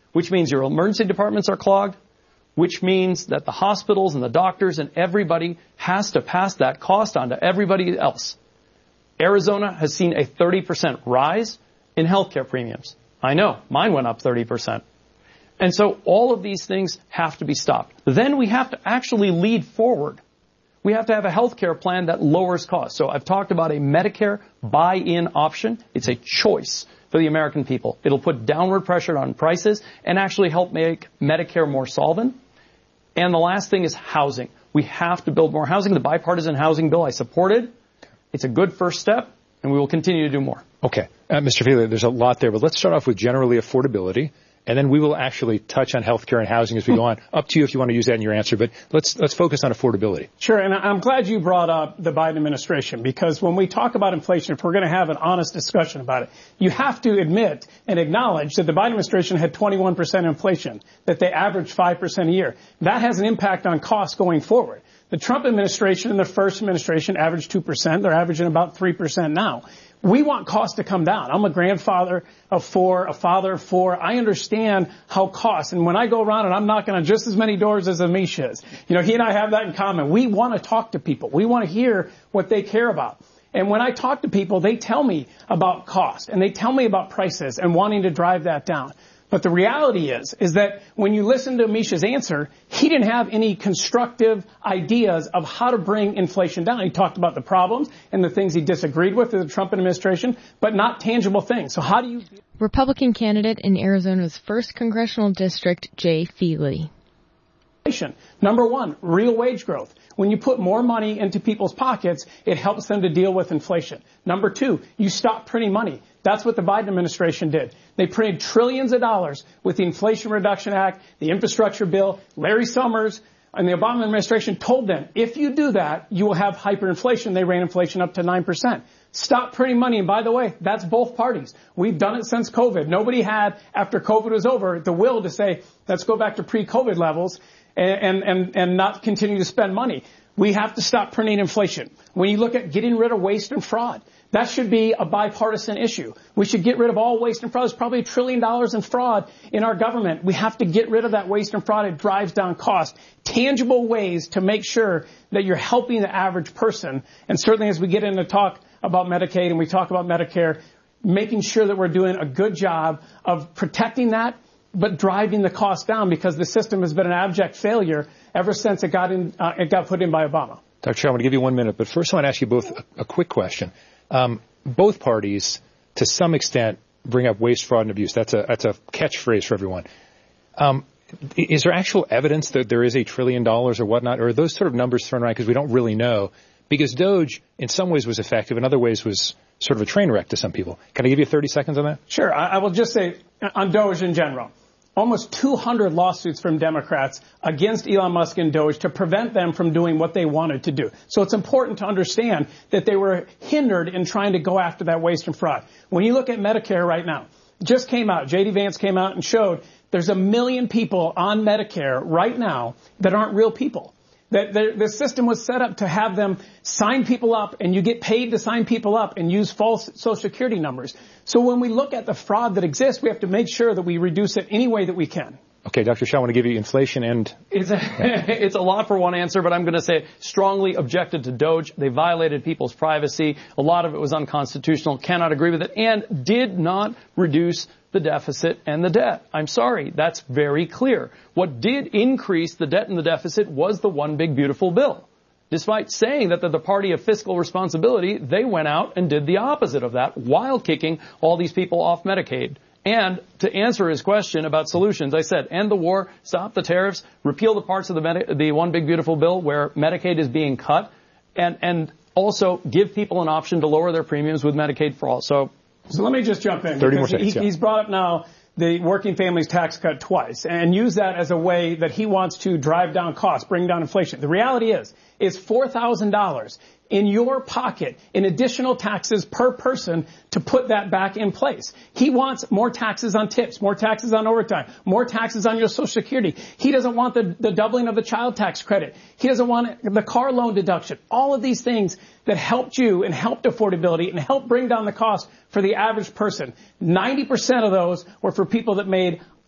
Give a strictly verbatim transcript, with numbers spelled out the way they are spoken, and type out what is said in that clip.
which means your emergency departments are clogged, which means that the hospitals and the doctors and everybody has to pass that cost on to everybody else. Arizona has seen a thirty percent rise in healthcare premiums. I know, mine went up thirty percent. And so all of these things have to be stopped. Then we have to actually lead forward. We have to have a healthcare plan that lowers costs. So I've talked about a Medicare buy-in option. It's a choice for the American people. It'll put downward pressure on prices and actually help make Medicare more solvent. And the last thing is housing. We have to build more housing. The bipartisan housing bill I supported. It's a good first step, and we will continue to do more. Okay. Uh, Mister Feely, there's a lot there, but let's start off with generally affordability. And then we will actually touch on healthcare and housing as we go on. Up to you if you want to use that in your answer, but let's let's focus on affordability. Sure, and I'm glad you brought up the Biden administration, because when we talk about inflation, if we're going to have an honest discussion about it, you have to admit and acknowledge that the Biden administration had twenty-one percent inflation, that they averaged five percent a year. That has an impact on costs going forward. The Trump administration and the first administration averaged two percent. They're averaging about three percent now. We want costs to come down. I'm a grandfather of four, a father of four. I understand how costs, and when I go around and I'm knocking on just as many doors as Amish is, you know, he and I have that in common. We want to talk to people. We want to hear what they care about. And when I talk to people, they tell me about cost, and they tell me about prices and wanting to drive that down. But the reality is, is that when you listen to Amish's answer, he didn't have any constructive ideas of how to bring inflation down. He talked about the problems and the things he disagreed with in the Trump administration, but not tangible things. So how do you... Republican candidate in Arizona's first congressional district, Jay Feely. Number one, real wage growth. When you put more money into people's pockets, it helps them to deal with inflation. Number two, you stop printing money. That's what the Biden administration did. They printed trillions of dollars with the Inflation Reduction Act, the infrastructure bill. Larry Summers and the Obama administration told them, if you do that, you will have hyperinflation. They ran inflation up to nine percent. Stop printing money. And by the way, that's both parties. We've done it since COVID. Nobody had, after COVID was over, the will to say, let's go back to pre-COVID levels and, and, and not continue to spend money. We have to stop printing inflation. When you look at getting rid of waste and fraud, that should be a bipartisan issue. We should get rid of all waste and fraud. There's probably a trillion dollars in fraud in our government. We have to get rid of that waste and fraud. It drives down cost. Tangible ways to make sure that you're helping the average person. And certainly as we get into talk about Medicaid and we talk about Medicare, making sure that we're doing a good job of protecting that, but driving the cost down, because the system has been an abject failure ever since it got in, uh, it got put in by Obama. Doctor Chair, I'm going to give you one minute, but first I want to ask you both a, a quick question. Um, both parties, to some extent, bring up waste, fraud, and abuse. That's a that's a catchphrase for everyone. Um, is there actual evidence that there is a trillion dollars or whatnot, or are those sort of numbers thrown around because we don't really know? Because DOGE, in some ways, was effective, in other ways, was sort of a train wreck to some people. Can I give you thirty seconds on that? Sure. I, I will just say on DOGE in general. Almost two hundred lawsuits from Democrats against Elon Musk and DOGE to prevent them from doing what they wanted to do. So it's important to understand that they were hindered in trying to go after that waste and fraud. When you look at Medicare right now, just came out, J D Vance came out and showed there's a million people on Medicare right now that aren't real people. That the, the system was set up to have them sign people up, and you get paid to sign people up and use false Social Security numbers. So when we look at the fraud that exists, we have to make sure that we reduce it any way that we can. Okay, Doctor Shah, I want to give you inflation and... It's a, it's a lot for one answer, but I'm going to say strongly objected to DOGE. They violated people's privacy. A lot of it was unconstitutional. Cannot agree with it. And did not reduce the deficit and the debt. I'm sorry. That's very clear. What did increase the debt and the deficit was the one big beautiful bill. Despite saying that they're the party of fiscal responsibility, they went out and did the opposite of that while kicking all these people off Medicaid. And to answer his question about solutions, I said, end the war, stop the tariffs, repeal the parts of the, Medi- the one big beautiful bill where Medicaid is being cut, and, and also give people an option to lower their premiums with Medicaid for all. So, so let me just jump in. thirty more seconds, he, yeah. He's brought up now the working families tax cut twice and use that as a way that he wants to drive down costs, bring down inflation. The reality is, is four thousand dollars in your pocket in additional taxes per person to put that back in place. He wants more taxes on tips, more taxes on overtime, more taxes on your Social Security. He doesn't want the, the doubling of the child tax credit. He doesn't want the car loan deduction. All of these things that helped you and helped affordability and helped bring down the cost for the average person. ninety percent of those were for people that made